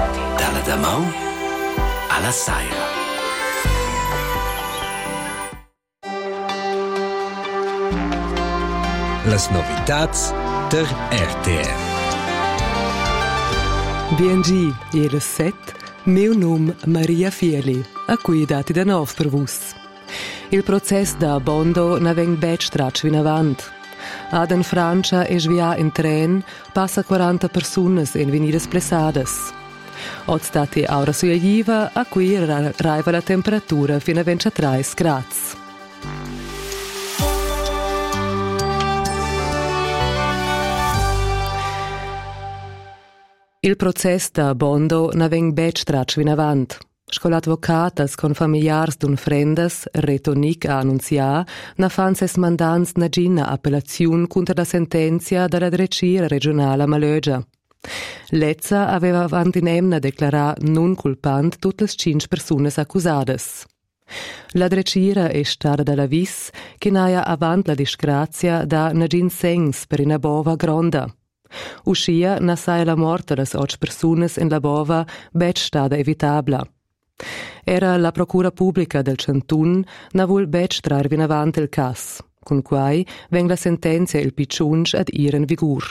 Dalla Damau alla Saira. Las novitats der RTR. Biengi, ieri set, meu nome Maria Fieli, a cui dati da nov per vus. Il process da Bondo na veng bec stratsch vin avant. Ad in Francia e svia in tren passa 40 personas in venidas plessades. Od stati aura suiva a cui raiva la temperatura fino a 23 gradi. Il process da Bondo na veng bec stratsch vin avant. Scola advocatas con familiars d'un frendas, retonic a annunziar, na fan ses mandants na gina appellaziun contra la sentenzia dalla drecira regionale Malögia. Lezza aveva avant in emna declarar non culpant tutte le 5 personas accusades. La drecira è stata dalla vis che naia avant la disgrazia da na gin sengs per una bova gronda. Uscia na saia la morte das 8 personas in la bova bec stada evitabla. Era la procura pubblica del Cantun na vul bec trar vin avant il cas, con quai veng la sentenzia il picciunsch ad ir in vigur.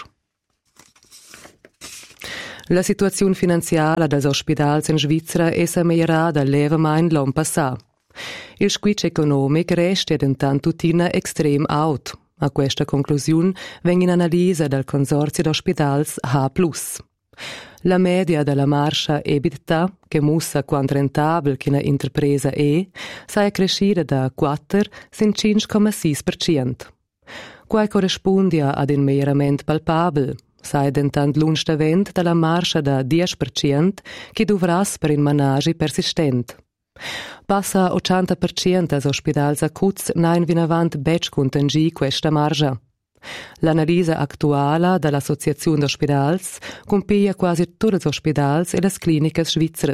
La situazione finanziaria dels ospitals in Svizzera è migliorata levemein l'anno passà. Il squiccio economico resta intanto tutina extrem out. A questa conclusione veng in analisa del consorzio d'ospitals H+. La media della marcia EBITDA, che mussa quanto rentabile che una interpresa è, sa crescita da 4 sin 5,6%. Quai corrisponde ad un miglioramento palpabile, sa intant l'unstavent della marcia da 10% che dovras per un managi persistent. Passa 80% als ospitals acuts nain vin avant bec contengi questa margia. L'analisa attuale dall'Associazione d'Ospedals compia quasi tutti gli ospedals e le cliniche svizzere.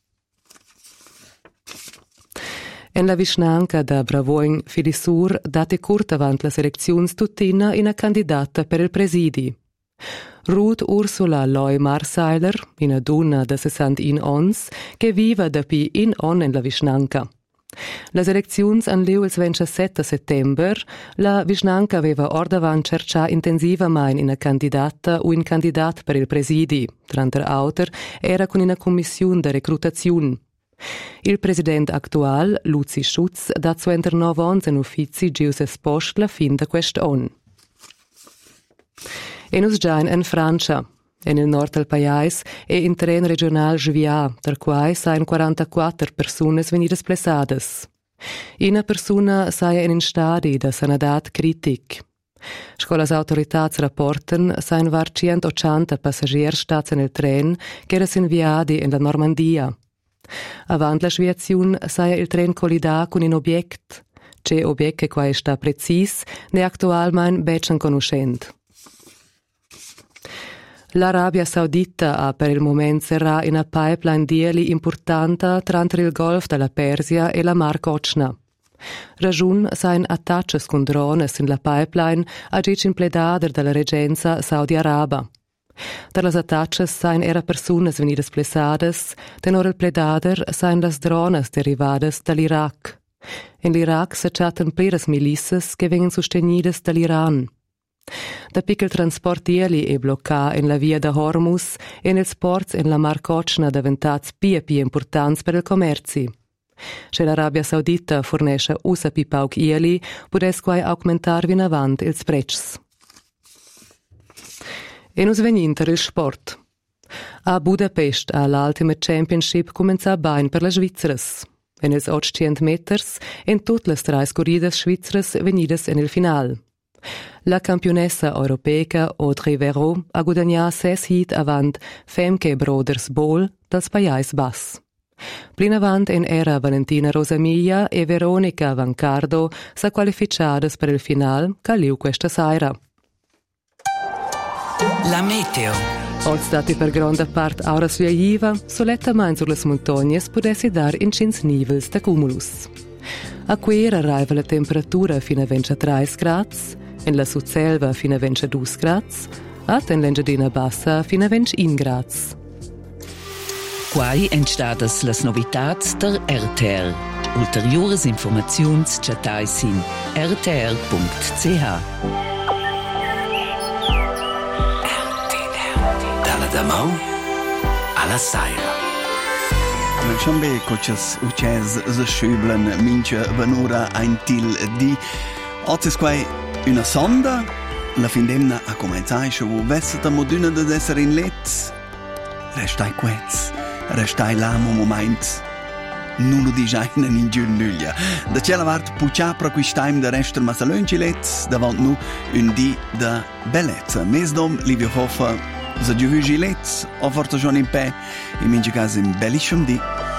En la vicinanza da Bravoin Filisur date curta avant la selezione tuttina in una candidata per il presidi. Ruth Ursula Loy Marseiler, una donna da 61 anni, che vive da più in anni in la vicinanza. La selezione anliu il 27 settembre, la vicinanza aveva ordavan cercià intensivamente una candidata o un candidat per il presidi, tranter auter era con una commissione di reclutazione. Il presidente attuale, Luzi Schutz, dat suenter 9 anni in uffizi giuses post la fin da quest'anno. E nus già in Francia. En il nord del paese e in tren regional Svia, der quai sain 44 personas venidas plessades. Una persona saia in stadi da sanadat critic. Scolas autoritats rapporten sain var 180 passagiers stats nel tren che eras inviadi in la Normandia. Avant la sviaziun saia il tren collida con un object, ce object che quai sta precis ne actualmein becen conoscent. L'Arabia Saudita ha per il momento serrà una pipeline dieli importante tra il Golf della Persia e la Mar Ochna. Ragiun sain attacces con drones in la pipeline a in pledader della regenza Saudi-Araba. Per las attacces sain era personas venidas plessades, tenor il pledader sain las drones derivades dall'Iraq. In l'Iraq se chatten pleras milices che vengono sostenidas dall'Iran. Da piccol transport dieli è blocca in la via da Hormuz e nel sports in la Mar Ochna diventats più importanti per il commerci. Se l'Arabia Saudita fornisce usa più pauc ieli, potesse quai aumentar in avant ils prezzi. E nus veninter il sport. A Budapest all'Ultimate Championship comenza bain per la Svizzeres. En ils 800 meters en tutte le 3 corridas svizzeres venidas en il final. La campionessa europea Audrey Verreau ha guadagnato 6 hit avant Femke Brothers Ball dals Pajais Bass. Plin avant en era Valentina Rosamiglia e Veronica Vancardo sa qualificadas per il final caliu questa saira. La meteo. Od stati per grande part aura suiva, soletta main sur las montagnes potessi dar in cins nivels da cumulus. A quer arriva la temperatura fino a 23 gradi, in la Sudselva fino a 22 gradi, e in l'Engadina Bassa fino a 21 gradi. Quai entstadas las novitats der RTR. Ulteriores informaziuns chatais in rtr.ch. Dalla Damau alla Saira. Schon be coches uches se schüblen minche venura ein til di. Oggi quai una sonda. La findemna a cominciare scho vesseta moduna de essere in let. Restai quets. Restai là un moment. Non lo disegna in giornuglia. Da c'è la vart puccia pro quis time de rester masalonci let davant nu un di de bellezza. Mesdom Livio Hoffa. Se giuvi gilet, o forse giorni in pe, in mince caso in bellissimo di.